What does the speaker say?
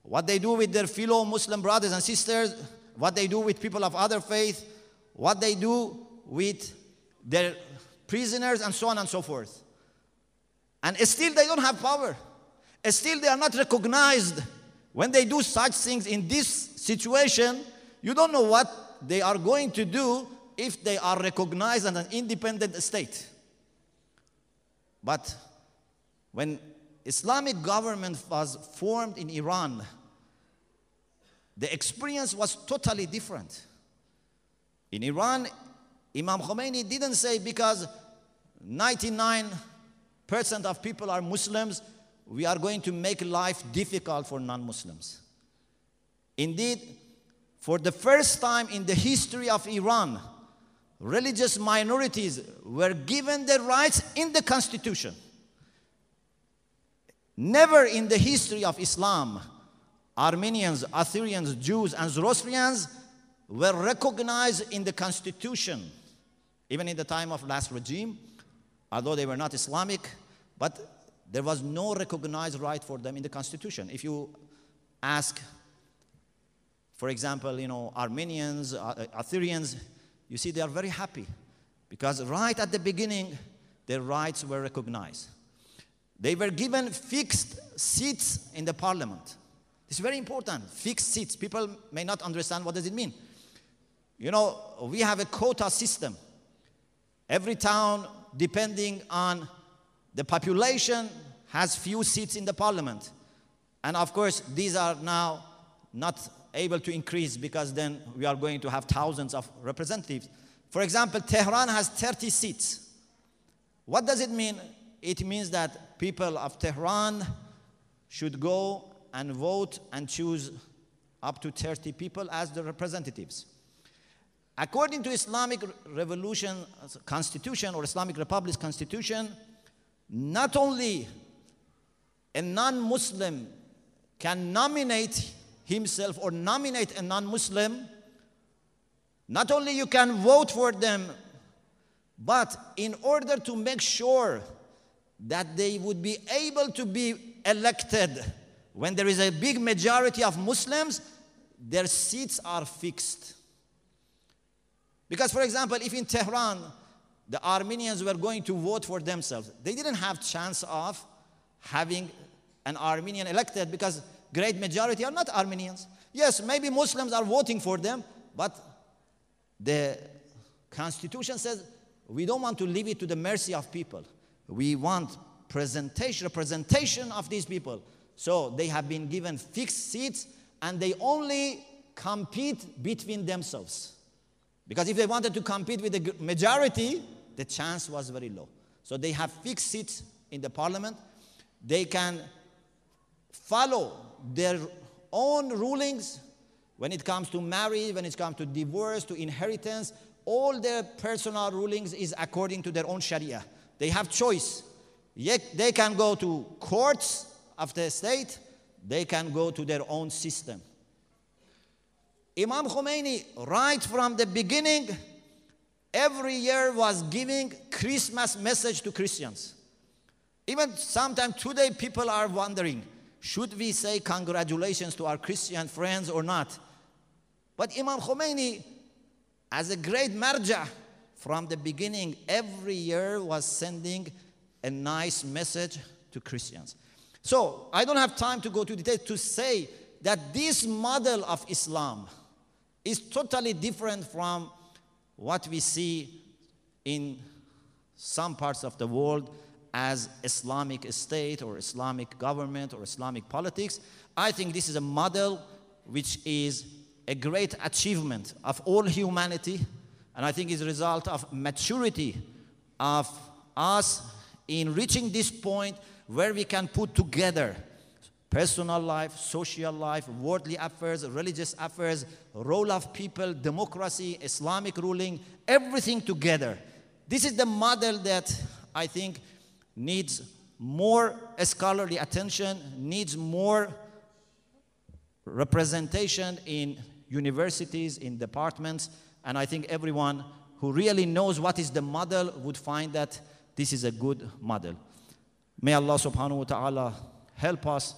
what they do with their fellow Muslim brothers and sisters, what they do with people of other faith, what they do with their prisoners, and so on and so forth. And still they don't have power. Still they are not recognized. When they do such things in this situation, you don't know what they are going to do if they are recognized as an independent state. But when Islamic government was formed in Iran, the experience was totally different. In Iran, Imam Khomeini didn't say because 99% of people are Muslims, we are going to make life difficult for non-Muslims. Indeed, for the first time in the history of Iran, religious minorities were given their rights in the constitution. Never in the history of Islam, Armenians, Assyrians, Jews, and Zoroastrians were recognized in the constitution. Even in the time of last regime, although they were not Islamic, but there was no recognized right for them in the constitution. If you ask, for example, Armenians, Assyrians, you see they are very happy because right at the beginning, their rights were recognized. They were given fixed seats in the parliament. It's very important, fixed seats. People may not understand what does it mean. We have a quota system. Every town, depending on the population, has few seats in the parliament. And of course, these are now not able to increase because then we are going to have thousands of representatives. For example, Tehran has 30 seats. What does it mean? It means that people of Tehran should go and vote and choose up to 30 people as the representatives. According to Islamic Revolution Constitution or Islamic Republic's Constitution, not only a non-Muslim can nominate himself or nominate a non-Muslim, not only you can vote for them, but in order to make sure that they would be able to be elected when there is a big majority of Muslims, their seats are fixed. Because, for example, if in Tehran, the Armenians were going to vote for themselves, they didn't have chance of having an Armenian elected because great majority are not Armenians. Yes, maybe Muslims are voting for them, but the constitution says we don't want to leave it to the mercy of people. We want representation of these people. So they have been given fixed seats and they only compete between themselves. Because if they wanted to compete with the majority, the chance was very low. So they have fixed seats in the parliament. They can follow their own rulings when it comes to marriage, when it comes to divorce, to inheritance. All their personal rulings is according to their own Sharia. They have choice. Yet they can go to courts of the state. They can go to their own system. Imam Khomeini, right from the beginning, every year was giving Christmas message to Christians. Even sometimes today people are wondering, should we say congratulations to our Christian friends or not? But Imam Khomeini, as a great marja, from the beginning, every year was sending a nice message to Christians. So I don't have time to go to detail to say that this model of Islam is totally different from what we see in some parts of the world as Islamic state or Islamic government or Islamic politics. I think this is a model which is a great achievement of all humanity, and I think is a result of maturity of us in reaching this point where we can put together personal life, social life, worldly affairs, religious affairs, role of people, democracy, Islamic ruling, everything together. This is the model that I think needs more scholarly attention, needs more representation in universities, in departments, and I think everyone who really knows what is the model would find that this is a good model. May Allah subhanahu wa ta'ala help us